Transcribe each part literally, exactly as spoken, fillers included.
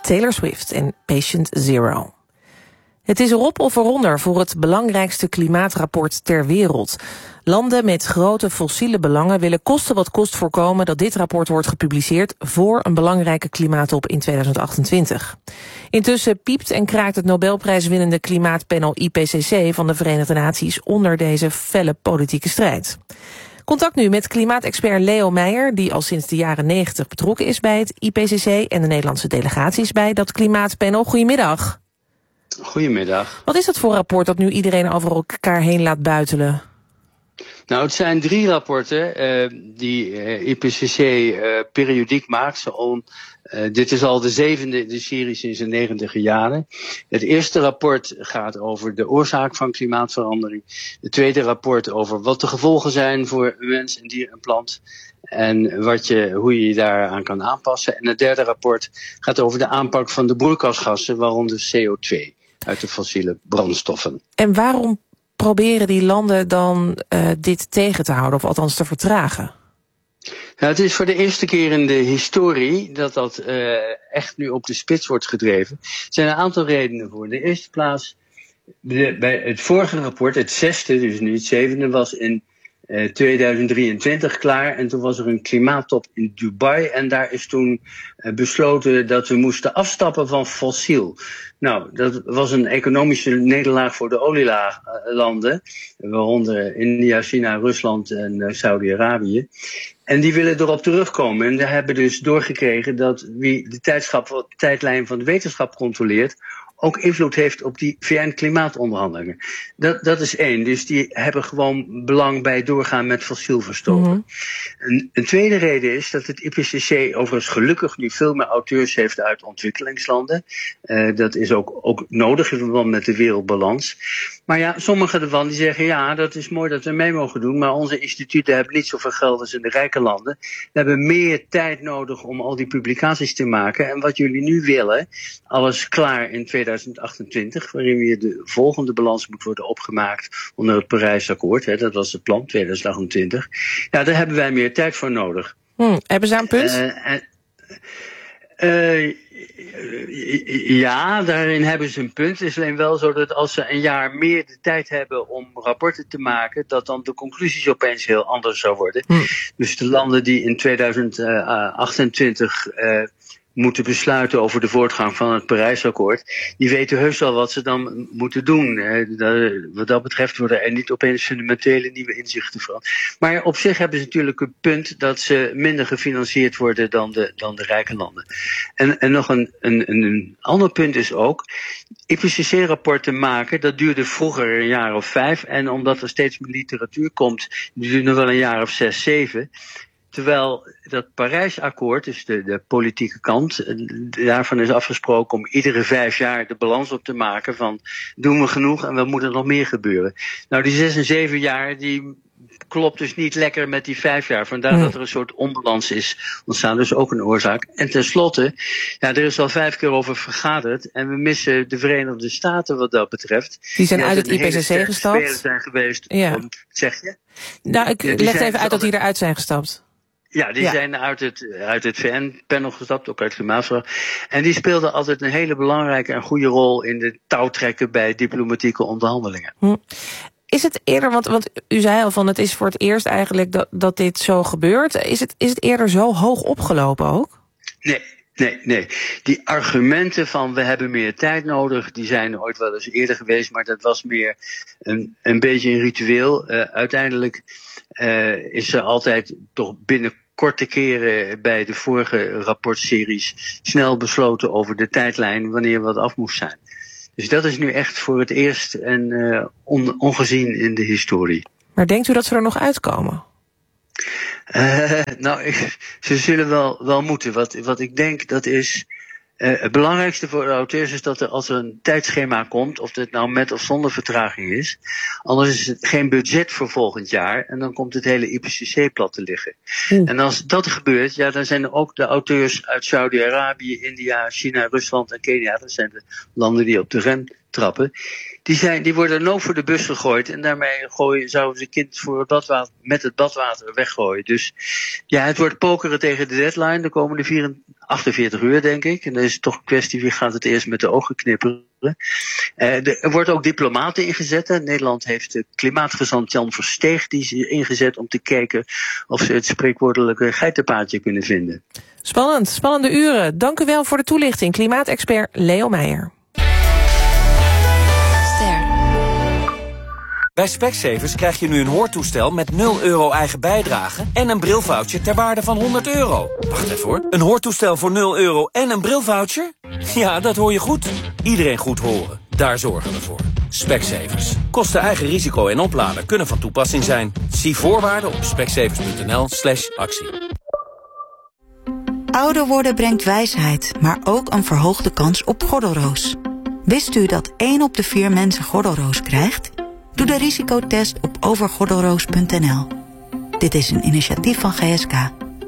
Taylor Swift en Patient Zero. Het is erop of eronder voor het belangrijkste klimaatrapport ter wereld. Landen met grote fossiele belangen willen koste wat kost voorkomen dat dit rapport wordt gepubliceerd voor een belangrijke klimaattop in tweeduizend achtentwintig. Intussen piept en kraakt het Nobelprijswinnende klimaatpanel I P C C van de Verenigde Naties onder deze felle politieke strijd. Contact nu met klimaatexpert Leo Meijer, die al sinds de jaren negentig betrokken is bij het I P C C en de Nederlandse delegaties bij dat klimaatpanel. Goedemiddag. Goedemiddag. Wat is dat voor rapport dat nu iedereen over elkaar heen laat buitelen? Nou, het zijn drie rapporten uh, die uh, I P C C uh, periodiek maakt. Zo om, uh, dit is al de zevende in de serie sinds de negentiger jaren. Het eerste rapport gaat over de oorzaak van klimaatverandering. Het tweede rapport over wat de gevolgen zijn voor mens en dier en plant. En wat je, hoe je je daaraan kan aanpassen. En het derde rapport gaat over de aanpak van de broeikasgassen, waaronder C O twee uit de fossiele brandstoffen. En waarom proberen die landen dan uh, dit tegen te houden, of althans te vertragen? Nou, het is voor de eerste keer in de historie dat dat uh, echt nu op de spits wordt gedreven. Er zijn een aantal redenen voor. In de eerste plaats, de, bij het vorige rapport, het zesde, dus nu het zevende, was in uh, tweeduizend drieëntwintig klaar. En toen was er een klimaattop in Dubai. En daar is toen uh, besloten dat we moesten afstappen van fossiel. Nou, dat was een economische nederlaag voor de olielanden, waaronder India, China, Rusland en uh, Saudi-Arabië. En die willen erop terugkomen. En die hebben dus doorgekregen dat wie de tijdschap, tijdlijn van de wetenschap controleert, ook invloed heeft op die V N-klimaatonderhandelingen. Dat, dat is één. Dus die hebben gewoon belang bij doorgaan met fossiel verstoven. Mm-hmm. Een, een tweede reden is dat het I P C C overigens gelukkig nu veel meer auteurs heeft uit ontwikkelingslanden. Uh, dat is ook, ook nodig in verband met de wereldbalans. Maar ja, sommigen ervan die zeggen, ja, dat is mooi dat we mee mogen doen, maar onze instituten hebben niet zoveel geld als in de rijke landen. We hebben meer tijd nodig om al die publicaties te maken. En wat jullie nu willen, alles klaar in tweeduizend achtentwintig, waarin weer de volgende balans moet worden opgemaakt onder het Parijsakkoord. Hè, dat was het plan, tweeduizend achtentwintig. Ja, daar hebben wij meer tijd voor nodig. Hmm, hebben ze een punt? Uh, uh, uh, Ja, daarin hebben ze een punt. Het is alleen wel zo dat als ze een jaar meer de tijd hebben om rapporten te maken, dat dan de conclusies opeens heel anders zou worden. Hm. Dus de landen die in tweeduizend achtentwintig uh, moeten besluiten over de voortgang van het Parijsakkoord, die weten heus wel wat ze dan moeten doen. Wat dat betreft worden er niet opeens fundamentele nieuwe inzichten van. Maar op zich hebben ze natuurlijk een punt dat ze minder gefinancierd worden dan de, dan de rijke landen. En, en nog een, een, een ander punt is ook, I P C C-rapporten maken, dat duurde vroeger een jaar of vijf. En omdat er steeds meer literatuur komt, duurde nog wel een jaar of zes, zeven. Terwijl dat Parijsakkoord, dus de, de politieke kant, daarvan is afgesproken om iedere vijf jaar de balans op te maken van doen we genoeg en wat moet er nog meer gebeuren. Nou, die zes en zeven jaar, die klopt dus niet lekker met die vijf jaar. Vandaar nee. dat er een soort onbalans is ontstaan, dus ook een oorzaak. En tenslotte, ja, er is al vijf keer over vergaderd en we missen de Verenigde Staten wat dat betreft. Die zijn die uit het I P C C gestapt. Zijn geweest, ja. om, zeg je? Nou, ik ja, leg even uit dat die eruit zijn gestapt. Ja, die ja. zijn uit het, uit het V N-panel gestapt, ook uit klimaatverandering. En die speelden altijd een hele belangrijke en goede rol in de touwtrekken bij diplomatieke onderhandelingen. Hm. Is het eerder, want, want u zei al van het is voor het eerst eigenlijk dat, dat dit zo gebeurt. Is het, is het eerder zo hoog opgelopen ook? Nee. Nee, nee. Die argumenten van we hebben meer tijd nodig, die zijn ooit wel eens eerder geweest, maar dat was meer een, een beetje een ritueel. Uh, uiteindelijk uh, is er altijd toch binnen korte keren bij de vorige rapportseries snel besloten over de tijdlijn wanneer wat af moest zijn. Dus dat is nu echt voor het eerst en uh, on, ongezien in de historie. Maar denkt u dat ze er nog uitkomen? Uh, nou, ik, ze zullen wel, wel moeten. Wat, wat ik denk, dat is uh, het belangrijkste voor de auteurs is dat er als er een tijdschema komt, of het nou met of zonder vertraging is, anders is het geen budget voor volgend jaar en dan komt het hele I P C C plat te liggen. Mm. En als dat gebeurt, ja, dan zijn er ook de auteurs uit Saudi-Arabië, India, China, Rusland en Kenia, dat zijn de landen die op de rem trappen, die, zijn, die worden nooit voor de bus gegooid. En daarmee gooien, zouden ze kind voor het badwater, met het badwater weggooien. Dus ja, het wordt pokeren tegen de deadline de komende vierentwintig, achtenveertig uur, denk ik. En dan is het toch een kwestie, wie gaat het eerst met de ogen knipperen. Uh, de, er wordt ook diplomaten ingezet. Hè. Nederland heeft de klimaatgezant Jan Versteeg die is ingezet om te kijken of ze het spreekwoordelijke geitenpaadje kunnen vinden. Spannend, spannende uren. Dank u wel voor de toelichting. Klimaatexpert Leo Meijer. Bij Specsavers krijg je nu een hoortoestel met nul euro eigen bijdrage en een brilvoucher ter waarde van honderd euro. Wacht even hoor. Een hoortoestel voor nul euro en een brilvoucher? Ja, dat hoor je goed. Iedereen goed horen. Daar zorgen we voor. Specsavers. Kosten eigen risico en oplader kunnen van toepassing zijn. Zie voorwaarden op specsavers.nl slash actie. Ouder worden brengt wijsheid, maar ook een verhoogde kans op gordelroos. Wist u dat één op de vier mensen gordelroos krijgt? Doe de risicotest op overgordelroos punt n l. Dit is een initiatief van G S K.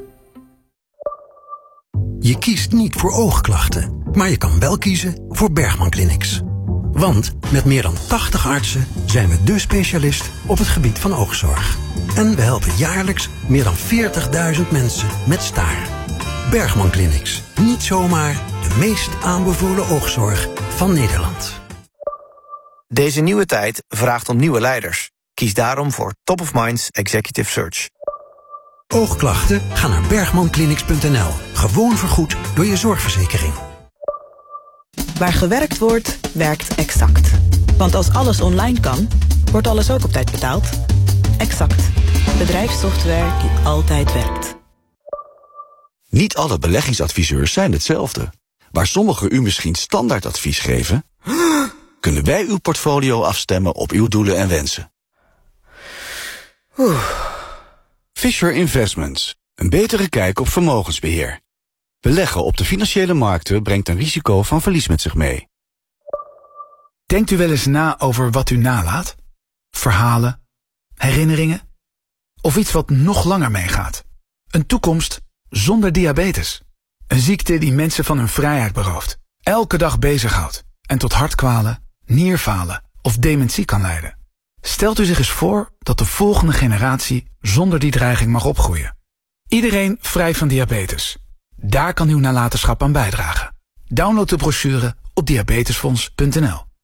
Je kiest niet voor oogklachten, maar je kan wel kiezen voor Bergman Clinics. Want met meer dan tachtig artsen zijn we dé specialist op het gebied van oogzorg. En we helpen jaarlijks meer dan veertigduizend mensen met staar. Bergman Clinics. Niet zomaar de meest aanbevolen oogzorg van Nederland. Deze nieuwe tijd vraagt om nieuwe leiders. Kies daarom voor Top of Minds Executive Search. Oogklachten? Ga naar bergman clinics punt n l. Gewoon vergoed door je zorgverzekering. Waar gewerkt wordt, werkt Exact. Want als alles online kan, wordt alles ook op tijd betaald. Exact. Bedrijfssoftware die altijd werkt. Niet alle beleggingsadviseurs zijn hetzelfde. Waar sommigen u misschien standaardadvies geven, kunnen wij uw portfolio afstemmen op uw doelen en wensen. Oeh. Fisher Investments. Een betere kijk op vermogensbeheer. Beleggen op de financiële markten brengt een risico van verlies met zich mee. Denkt u wel eens na over wat u nalaat? Verhalen? Herinneringen? Of iets wat nog langer meegaat? Een toekomst zonder diabetes. Een ziekte die mensen van hun vrijheid berooft. Elke dag bezighoudt. En tot hartkwalen, nierfalen of dementie kan leiden. Stelt u zich eens voor dat de volgende generatie zonder die dreiging mag opgroeien. Iedereen vrij van diabetes. Daar kan uw nalatenschap aan bijdragen. Download de brochure op diabetesfonds punt n l.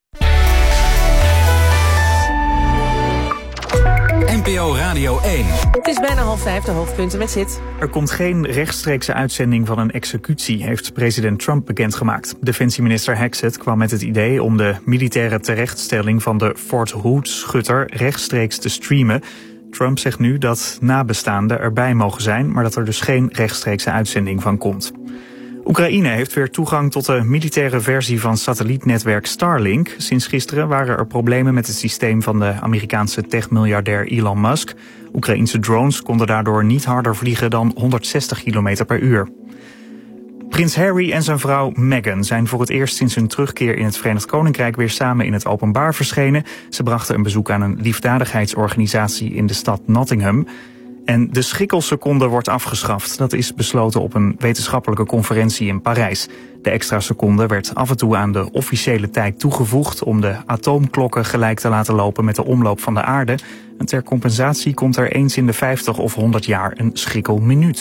N P O Radio één. Het is bijna half vijf, de hoofdpunten met Zit. Er komt geen rechtstreekse uitzending van een executie, heeft president Trump bekendgemaakt. Defensieminister Hexet kwam met het idee om de militaire terechtstelling van de Fort Hood-schutter rechtstreeks te streamen. Trump zegt nu dat nabestaanden erbij mogen zijn, maar dat er dus geen rechtstreekse uitzending van komt. Oekraïne heeft weer toegang tot de militaire versie van satellietnetwerk Starlink. Sinds gisteren waren er problemen met het systeem van de Amerikaanse techmiljardair Elon Musk. Oekraïense drones konden daardoor niet harder vliegen dan honderdzestig kilometer per uur. Prins Harry en zijn vrouw Meghan zijn voor het eerst sinds hun terugkeer in het Verenigd Koninkrijk weer samen in het openbaar verschenen. Ze brachten een bezoek aan een liefdadigheidsorganisatie in de stad Nottingham. En de schikkelseconde wordt afgeschaft. Dat is besloten op een wetenschappelijke conferentie in Parijs. De extra seconde werd af en toe aan de officiële tijd toegevoegd om de atoomklokken gelijk te laten lopen met de omloop van de aarde. En ter compensatie komt er eens in de vijftig of honderd jaar een schrikkelminuut.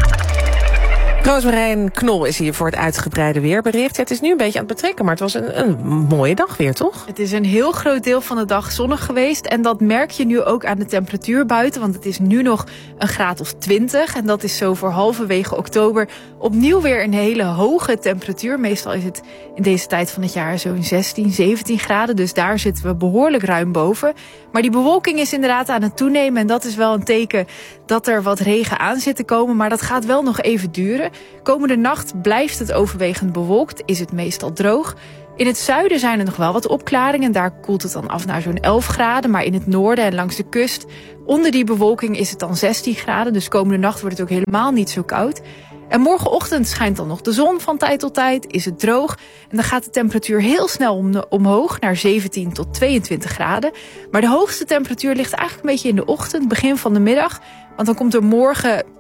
Roosmarijn Knol is hier voor het uitgebreide weerbericht. Ja, het is nu een beetje aan het betrekken, maar het was een, een mooie dag weer, toch? Het is een heel groot deel van de dag zonnig geweest. En dat merk je nu ook aan de temperatuur buiten. Want het is nu nog een graad of twintig. En dat is zo voor halverwege oktober opnieuw weer een hele hoge temperatuur. Meestal is het in deze tijd van het jaar zo'n zestien, zeventien graden. Dus daar zitten we behoorlijk ruim boven. Maar die bewolking is inderdaad aan het toenemen. En dat is wel een teken dat er wat regen aan zit te komen. Maar dat gaat wel nog even duren. Komende nacht blijft het overwegend bewolkt, is het meestal droog. In het zuiden zijn er nog wel wat opklaringen. Daar koelt het dan af naar zo'n elf graden. Maar in het noorden en langs de kust, onder die bewolking is het dan zestien graden. Dus komende nacht wordt het ook helemaal niet zo koud. En morgenochtend schijnt dan nog de zon van tijd tot tijd, is het droog. En dan gaat de temperatuur heel snel om, omhoog naar zeventien tot tweeëntwintig graden. Maar de hoogste temperatuur ligt eigenlijk een beetje in de ochtend, begin van de middag. Want dan komt er morgen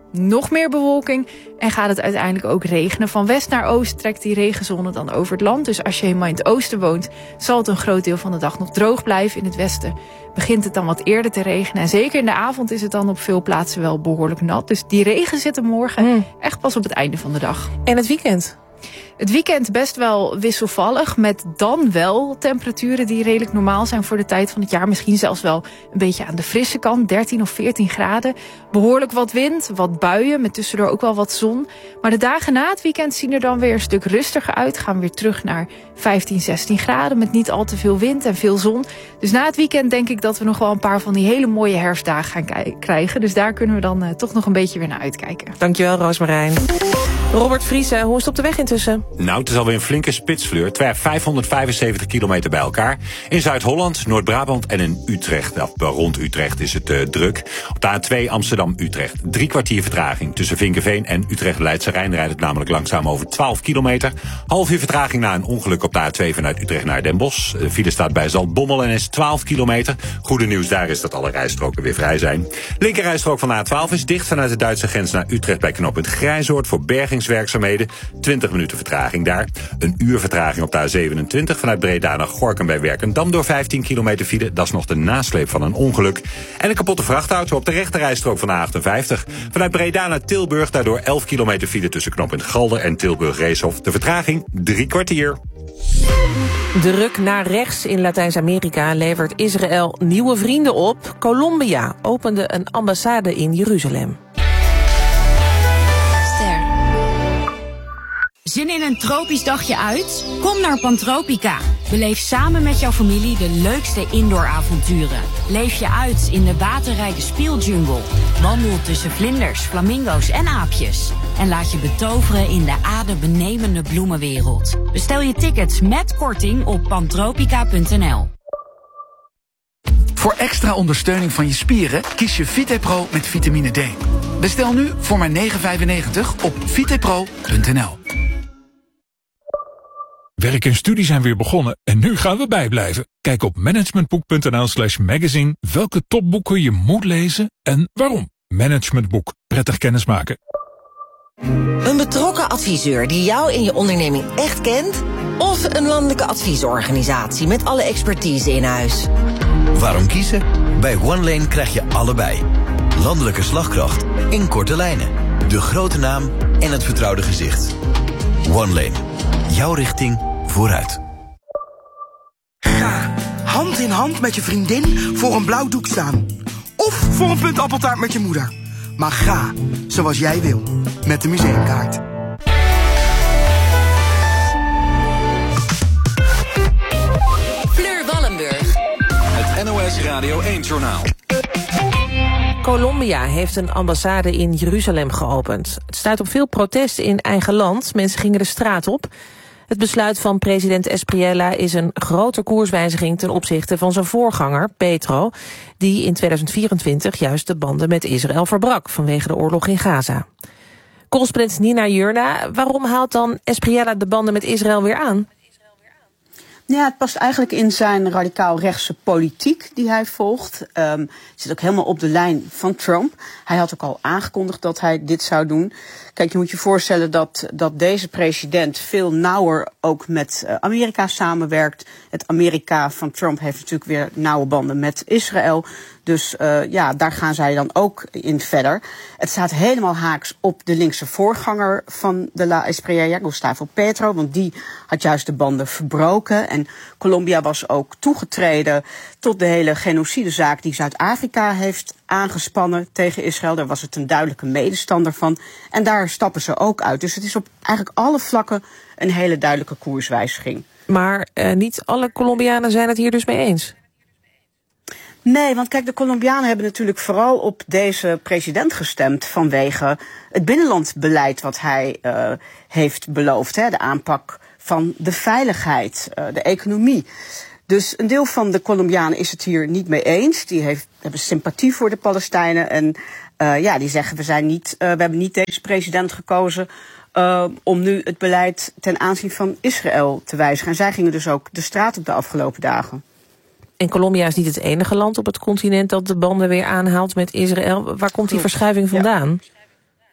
nog meer bewolking en gaat het uiteindelijk ook regenen. Van west naar oost trekt die regenzone dan over het land. Dus als je helemaal in het oosten woont, zal het een groot deel van de dag nog droog blijven. In het westen begint het dan wat eerder te regenen. En zeker in de avond is het dan op veel plaatsen wel behoorlijk nat. Dus die regen zit er morgen mm. echt pas op het einde van de dag. En het weekend? Het weekend best wel wisselvallig, met dan wel temperaturen die redelijk normaal zijn voor de tijd van het jaar. Misschien zelfs wel een beetje aan de frisse kant, dertien of veertien graden. Behoorlijk wat wind, wat buien, met tussendoor ook wel wat zon. Maar de dagen na het weekend zien er dan weer een stuk rustiger uit. Gaan we weer terug naar vijftien, zestien graden met niet al te veel wind en veel zon. Dus na het weekend denk ik dat we nog wel een paar van die hele mooie herfstdagen gaan k- krijgen. Dus daar kunnen we dan uh, toch nog een beetje weer naar uitkijken. Dankjewel, Roosmarijn. Robert Vriese, hoe is het op de weg intussen? Nou, het is alweer een flinke spitsvleur. vijfhonderdvijfenzeventig kilometer bij elkaar. In Zuid-Holland, Noord-Brabant en in Utrecht. Of rond Utrecht is het uh, druk. Op de A twee Amsterdam-Utrecht. Drie kwartier vertraging. Tussen Vinkenveen en Utrecht-Leidse Rijn rijdt het namelijk langzaam over twaalf kilometer. Half uur vertraging na een ongeluk op de A twee vanuit Utrecht naar Den Bosch. De file staat bij Zaltbommel en is twaalf kilometer. Goede nieuws daar is dat alle rijstroken weer vrij zijn. Linkerrijstrook van de A twaalf is dicht vanuit de Duitse grens naar Utrecht bij knooppunt Grijzoord voor bergingswerkzaamheden. twintig minuten vertraging daar. Een uur vertraging op de A zevenentwintig vanuit Breda naar Gorinchem bij Werkendam door vijftien kilometer file. Dat is nog de nasleep van een ongeluk. En een kapotte vrachtauto op de rechterrijstrook van de A achtenvijftig. Vanuit Breda naar Tilburg, daardoor elf kilometer file tussen knooppunt Galder en Tilburg-Reeshof. De vertraging drie kwartier. De ruk naar rechts in Latijns-Amerika levert Israël nieuwe vrienden op. Colombia opende een ambassade in Jeruzalem. Zin in een tropisch dagje uit? Kom naar Pantropica. Beleef samen met jouw familie de leukste indooravonturen. Leef je uit in de waterrijke speeljungle. Wandel tussen vlinders, flamingo's en aapjes. En laat je betoveren in de adembenemende bloemenwereld. Bestel je tickets met korting op pantropica punt n l. Voor extra ondersteuning van je spieren kies je VitePro met vitamine D. Bestel nu voor maar negen vijfennegentig op vitepro punt n l. Werk en studie zijn weer begonnen en nu gaan we bijblijven. Kijk op managementboek punt n l slash magazine welke topboeken je moet lezen en waarom. Managementboek. Prettig kennismaken. Een betrokken adviseur die jou en je onderneming echt kent? Of een landelijke adviesorganisatie met alle expertise in huis? Waarom kiezen? Bij OneLane krijg je allebei. Landelijke slagkracht in korte lijnen. De grote naam en het vertrouwde gezicht. OneLane. Jouw richting vooruit. Ga hand in hand met je vriendin voor een blauw doek staan. Of voor een puntappeltaart met je moeder. Maar ga zoals jij wil. Met de museumkaart. Fleur Wallenburg. Het N O S Radio één-journaal. Colombia heeft een ambassade in Jeruzalem geopend. Het stuit op veel protest in eigen land. Mensen gingen de straat op. Het besluit van president Espriella is een grote koerswijziging ten opzichte van zijn voorganger, Petro, die in tweeduizend vierentwintig juist de banden met Israël verbrak vanwege de oorlog in Gaza. Correspondent Nina Jurna, waarom haalt dan Espriella de banden met Israël weer aan? Ja, het past eigenlijk in zijn radicaal-rechtse politiek die hij volgt. Um, het zit ook helemaal op de lijn van Trump. Hij had ook al aangekondigd dat hij dit zou doen. Kijk, je moet je voorstellen dat, dat deze president veel nauwer ook met uh, Amerika samenwerkt. Het Amerika van Trump heeft natuurlijk weer nauwe banden met Israël. Dus uh, ja, daar gaan zij dan ook in verder. Het staat helemaal haaks op de linkse voorganger van de La Espriella, Gustavo Petro, want die had juist de banden verbroken. En Colombia was ook toegetreden tot de hele genocidezaak die Zuid-Afrika heeft aangespannen tegen Israël. Daar was het een duidelijke medestander van. En daar stappen ze ook uit. Dus het is op eigenlijk alle vlakken een hele duidelijke koerswijziging. Maar uh, niet alle Colombianen zijn het hier dus mee eens. Nee, want kijk, de Colombianen hebben natuurlijk vooral op deze president gestemd vanwege het binnenlandbeleid wat hij uh, heeft beloofd. Hè, de aanpak van de veiligheid, uh, de economie. Dus een deel van de Colombianen is het hier niet mee eens. Die heeft, hebben sympathie voor de Palestijnen. En uh, ja, die zeggen we, zijn niet, uh, we hebben niet deze president gekozen uh, om nu het beleid ten aanzien van Israël te wijzigen. En zij gingen dus ook de straat op de afgelopen dagen. En Colombia is niet het enige land op het continent dat de banden weer aanhaalt met Israël. Waar komt die verschuiving vandaan?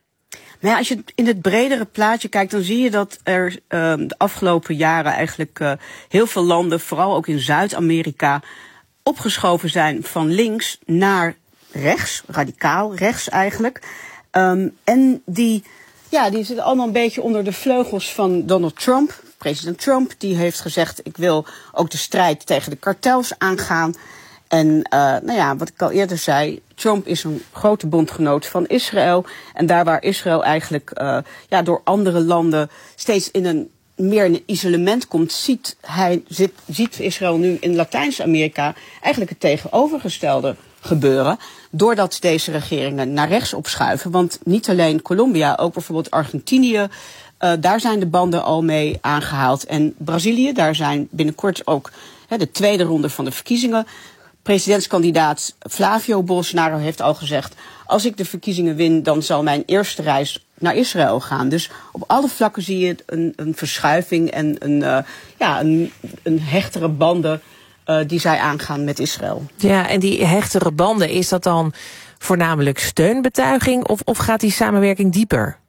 Maar ja, als je in het bredere plaatje kijkt, dan zie je dat er uh, de afgelopen jaren eigenlijk uh, heel veel landen, vooral ook in Zuid-Amerika, opgeschoven zijn van links naar rechts, radicaal rechts eigenlijk. Um, en die, ja, die zitten allemaal een beetje onder de vleugels van Donald Trump. President Trump, die heeft gezegd, ik wil ook de strijd tegen de kartels aangaan. En uh, nou ja, wat ik al eerder zei, Trump is een grote bondgenoot van Israël. En daar waar Israël eigenlijk uh, ja, door andere landen steeds in een meer in een isolement komt, ziet, hij, zit, ziet Israël nu in Latijns-Amerika eigenlijk het tegenovergestelde gebeuren. Doordat deze regeringen naar rechts opschuiven. Want niet alleen Colombia, ook bijvoorbeeld Argentinië, uh, daar zijn de banden al mee aangehaald. En Brazilië, daar zijn binnenkort ook he, de tweede ronde van de verkiezingen. Presidentskandidaat Flavio Bolsonaro heeft al gezegd, als ik de verkiezingen win, dan zal mijn eerste reis naar Israël gaan. Dus op alle vlakken zie je een, een verschuiving en een, uh, ja, een, een hechtere banden uh, die zij aangaan met Israël. Ja, en die hechtere banden, is dat dan voornamelijk steunbetuiging of, of gaat die samenwerking dieper?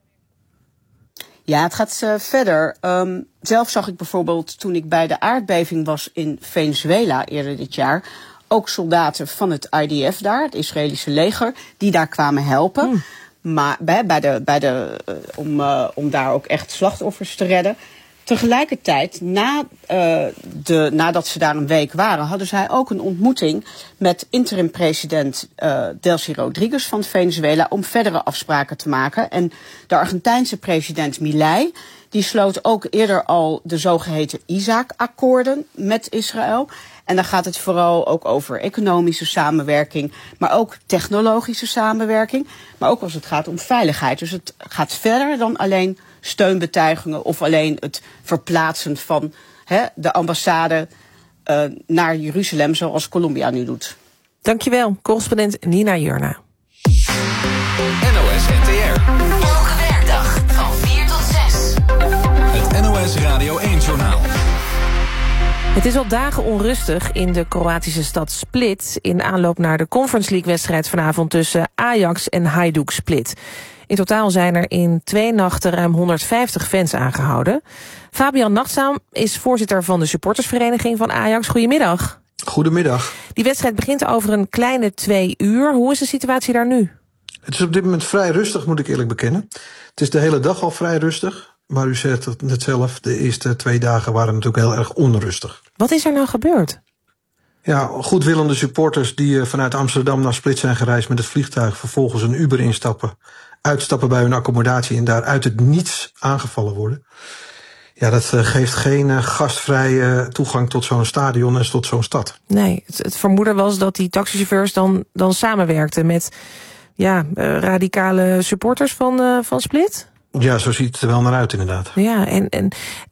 Ja, het gaat uh, verder. Um, zelf zag ik bijvoorbeeld toen ik bij de aardbeving was in Venezuela eerder dit jaar ook soldaten van het I D F daar, het Israëlische leger, die daar kwamen helpen. Hmm. Maar bij, bij de, bij de, uh, om, uh, om daar ook echt slachtoffers te redden. Tegelijkertijd, na, uh, de, nadat ze daar een week waren, hadden zij ook een ontmoeting met interim-president uh, Delcy Rodriguez van Venezuela om verdere afspraken te maken. En de Argentijnse president Milei, die sloot ook eerder al de zogeheten Isaac-akkoorden met Israël. En dan gaat het vooral ook over economische samenwerking, maar ook technologische samenwerking. Maar ook als het gaat om veiligheid. Dus het gaat verder dan alleen steunbetuigingen of alleen het verplaatsen van he, de ambassade uh, naar Jeruzalem, zoals Colombia nu doet. Dankjewel, correspondent Nina Jurna. N O S N T R. Elke werkdag van vier tot zes. Het N O S Radio één-journaal. Het is al dagen onrustig in de Kroatische stad Split in aanloop naar de Conference League-wedstrijd vanavond tussen Ajax en Hajduk Split. In totaal zijn er in twee nachten ruim honderdvijftig fans aangehouden. Fabian Nachtzaam is voorzitter van de supportersvereniging van Ajax. Goedemiddag. Goedemiddag. Die wedstrijd begint over een kleine twee uur. Hoe is de situatie daar nu? Het is op dit moment vrij rustig, moet ik eerlijk bekennen. Het is de hele dag al vrij rustig. Maar u zegt het net zelf, de eerste twee dagen waren natuurlijk heel erg onrustig. Wat is er nou gebeurd? Ja, goedwillende supporters die vanuit Amsterdam naar Split zijn gereisd met het vliegtuig, vervolgens een Uber instappen, uitstappen bij hun accommodatie en daar uit het niets aangevallen worden. Ja, dat geeft geen gastvrije toegang tot zo'n stadion en tot zo'n stad. Nee, het, het vermoeden was dat die taxichauffeurs dan, dan samenwerkten met ja, uh, radicale supporters van, uh, van Split? Ja, zo ziet het er wel naar uit inderdaad. Ja, en, en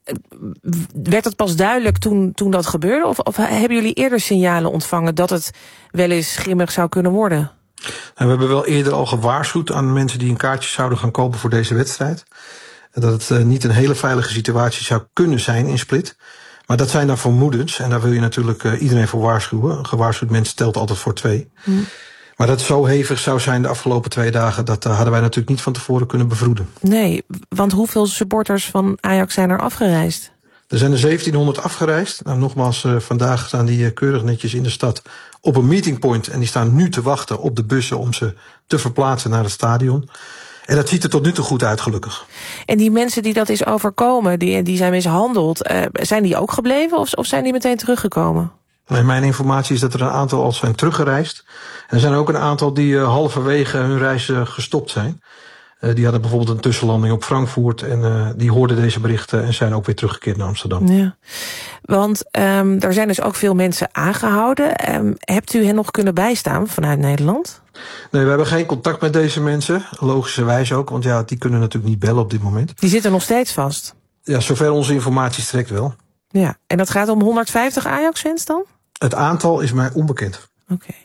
werd het pas duidelijk toen, toen dat gebeurde? Of, of hebben jullie eerder signalen ontvangen dat het wel eens grimmig zou kunnen worden? En we hebben wel eerder al gewaarschuwd aan mensen die een kaartje zouden gaan kopen voor deze wedstrijd. Dat het uh, niet een hele veilige situatie zou kunnen zijn in Split. Maar dat zijn dan vermoedens en daar wil je natuurlijk uh, iedereen voor waarschuwen. Een gewaarschuwd mens telt altijd voor twee. Hmm. Maar dat het zo hevig zou zijn de afgelopen twee dagen, dat uh, hadden wij natuurlijk niet van tevoren kunnen bevroeden. Nee, want hoeveel supporters van Ajax zijn er afgereisd? Er zijn er zeventienhonderd afgereisd. Nou, nogmaals, uh, vandaag staan die uh, keurig netjes in de stad op een meeting point. En die staan nu te wachten op de bussen om ze te verplaatsen naar het stadion. En dat ziet er tot nu toe goed uit, gelukkig. En die mensen die dat is overkomen, die, die zijn mishandeld, uh, zijn die ook gebleven of, of zijn die meteen teruggekomen? Nee, mijn informatie is dat er een aantal al zijn teruggereisd. En er zijn ook een aantal die uh, halverwege hun reis uh, gestopt zijn. Uh, die hadden bijvoorbeeld een tussenlanding op Frankfurt en uh, die hoorden deze berichten en zijn ook weer teruggekeerd naar Amsterdam. Ja, want um, er zijn dus ook veel mensen aangehouden. Um, hebt u hen nog kunnen bijstaan vanuit Nederland? Nee, we hebben geen contact met deze mensen. Logischerwijs ook, want ja, die kunnen natuurlijk niet bellen op dit moment. Die zitten nog steeds vast? Ja, zover onze informatie strekt wel. Ja, en dat gaat om honderdvijftig Ajax-fans dan? Het aantal is mij onbekend. Oké. Okay.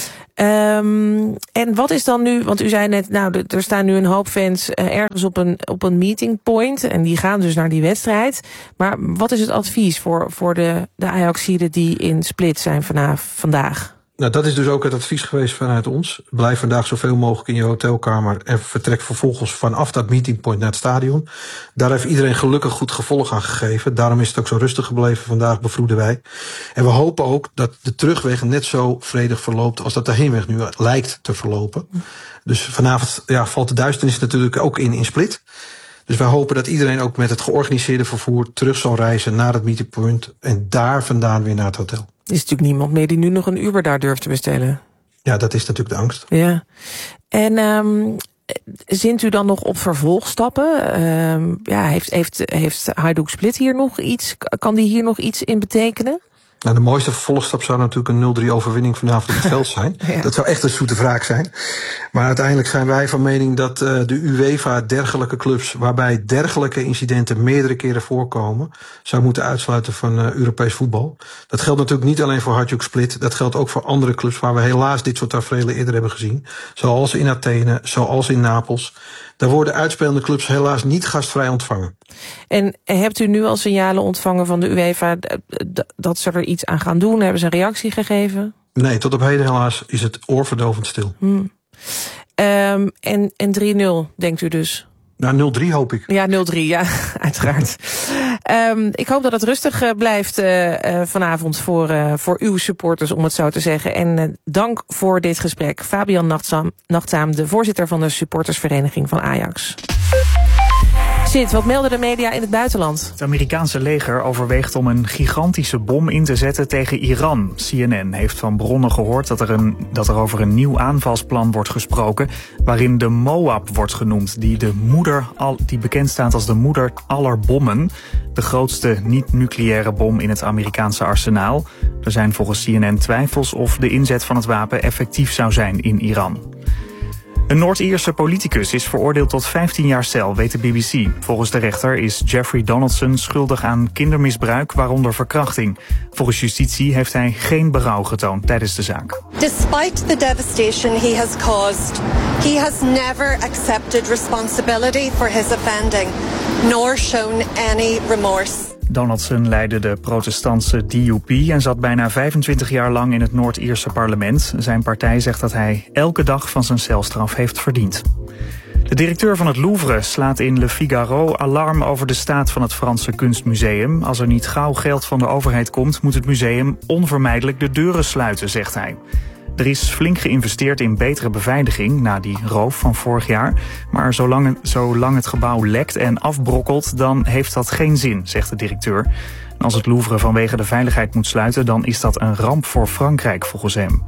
Um, en wat is dan nu, want u zei net, nou, er staan nu een hoop fans uh, ergens op een, op een meeting point en die gaan dus naar die wedstrijd. Maar wat is het advies voor, voor de, de Ajaxiden die in Split zijn vanaf, vandaag? Nou, dat is dus ook het advies geweest vanuit ons. Blijf vandaag zoveel mogelijk in je hotelkamer en vertrek vervolgens vanaf dat meetingpoint naar het stadion. Daar heeft iedereen gelukkig goed gevolg aan gegeven. Daarom is het ook zo rustig gebleven vandaag, bevroeden wij. En we hopen ook dat de terugweg net zo vredig verloopt als dat de heenweg nu lijkt te verlopen. Dus vanavond ja, valt de duisternis natuurlijk ook in in Split. Dus wij hopen dat iedereen ook met het georganiseerde vervoer terug zal reizen naar het meetingpoint en daar vandaan weer naar het hotel. Er is natuurlijk niemand meer die nu nog een Uber daar durft te bestellen. Ja, dat is natuurlijk de angst. Ja. En um, zint u dan nog op vervolgstappen? Um, ja, heeft, heeft, heeft Hajduk Split hier nog iets? Kan die hier nog iets in betekenen? Nou, de mooiste vervolgstap zou natuurlijk een nul drie overwinning vanavond op het veld zijn. Ja. Dat zou echt een zoete wraak zijn. Maar uiteindelijk zijn wij van mening dat uh, de UEFA dergelijke clubs, waarbij dergelijke incidenten meerdere keren voorkomen, zou moeten uitsluiten van uh, Europees voetbal. Dat geldt natuurlijk niet alleen voor Hajduk Split. Dat geldt ook voor andere clubs waar we helaas dit soort taferelen eerder hebben gezien. Zoals in Athene, zoals in Napels. Daar worden uitspelende clubs helaas niet gastvrij ontvangen. En hebt u nu al signalen ontvangen van de UEFA dat ze er iets aan gaan doen? Hebben ze een reactie gegeven? Nee, tot op heden helaas is het oorverdovend stil. Hmm. Um, en en drie nul, denkt u dus? Nou, nul drie hoop ik. Ja, nul drie, ja, uiteraard. um, ik hoop dat het rustig uh, blijft uh, uh, vanavond voor, uh, voor uw supporters, om het zo te zeggen. En uh, dank voor dit gesprek. Fabian Nachtzaam, Nachtzaam, de voorzitter van de supportersvereniging van Ajax. Sid, wat melden de media in het buitenland? Het Amerikaanse leger overweegt om een gigantische bom in te zetten tegen Iran. C N N heeft van bronnen gehoord dat er, een, dat er over een nieuw aanvalsplan wordt gesproken, waarin de Moab wordt genoemd, die, de moeder al, die bekend staat als de moeder aller bommen. De grootste niet-nucleaire bom in het Amerikaanse arsenaal. Er zijn volgens C N N twijfels of de inzet van het wapen effectief zou zijn in Iran. Een Noord-Ierse politicus is veroordeeld tot vijftien jaar cel, weet de B B C. Volgens de rechter is Jeffrey Donaldson schuldig aan kindermisbruik, waaronder verkrachting. Volgens justitie heeft hij geen berouw getoond tijdens de zaak. Despite the devastation he has caused, he has never accepted responsibility for his offending, nor shown any remorse. Donaldson leidde de protestantse D U P en zat bijna vijfentwintig jaar lang in het Noord-Ierse parlement. Zijn partij zegt dat hij elke dag van zijn celstraf heeft verdiend. De directeur van het Louvre slaat in Le Figaro alarm over de staat van het Franse Kunstmuseum. Als er niet gauw geld van de overheid komt, moet het museum onvermijdelijk de deuren sluiten, zegt hij. Er is flink geïnvesteerd in betere beveiliging na die roof van vorig jaar. Maar zolang het, zolang het gebouw lekt en afbrokkelt, dan heeft dat geen zin, zegt de directeur. En als het Louvre vanwege de veiligheid moet sluiten, dan is dat een ramp voor Frankrijk, volgens hem.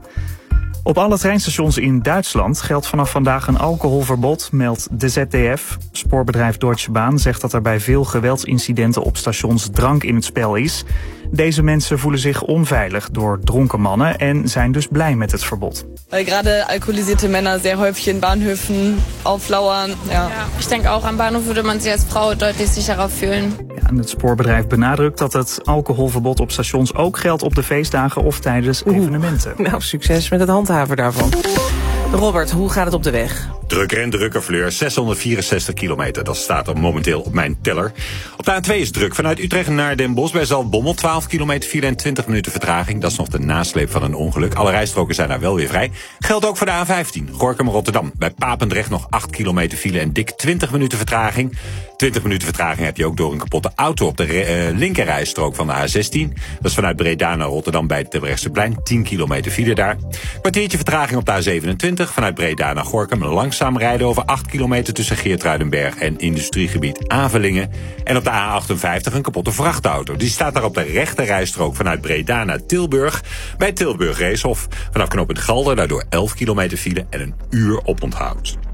Op alle treinstations in Duitsland geldt vanaf vandaag een alcoholverbod, meldt de Z D F. Spoorbedrijf Deutsche Bahn zegt dat er bij veel geweldsincidenten op stations drank in het spel is. Deze mensen voelen zich onveilig door dronken mannen en zijn dus blij met het verbod. Weil gerade alkoholisierte Männer sehr häufig in Bahnhöfen auflauern. Ja. Ja, ich denke auch am Bahnhof würde man sich als Frau deutlich sicherer fühlen. Ja, en het spoorbedrijf benadrukt dat het alcoholverbod op stations ook geldt op de feestdagen of tijdens Oeh. evenementen. Nou, succes met het handhaven daarvan. Robert, hoe gaat het op de weg? Drukker en drukker, Fleur. zeshonderdvierenzestig kilometer, dat staat er momenteel op mijn teller. Op de A twee is druk. Vanuit Utrecht naar Den Bosch bij Zaltbommel. twaalf kilometer file en twintig minuten vertraging. Dat is nog de nasleep van een ongeluk. Alle rijstroken zijn daar wel weer vrij. Geldt ook voor de A vijftien. Gorkum-Rotterdam. Bij Papendrecht nog acht kilometer file en dik twintig minuten vertraging. twintig minuten vertraging heb je ook door een kapotte auto op de re- uh, linkerrijstrook van de A zestien. Dat is vanuit Breda naar Rotterdam bij het Terbrechtseplein. tien kilometer file daar. Kwartiertje vertraging op de A zevenentwintig. Vanuit Breda naar Gorkum. Langzaam rijden over acht kilometer tussen Geertruidenberg en industriegebied Avelingen. En op de A achtenvijftig een kapotte vrachtauto. Die staat daar op de rechterrijstrook vanuit Breda naar Tilburg. Bij Tilburg Reeshof. Vanaf knooppunt Galder daardoor elf kilometer file en een uur oponthoud.